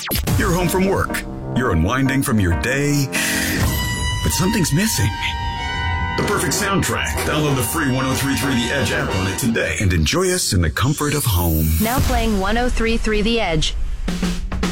You're home from work. You're unwinding from your day, but something's missing. The perfect soundtrack. Download the free 103.3 The Edge app on it today and enjoy us in the comfort of home. Now playing 103.3 The Edge.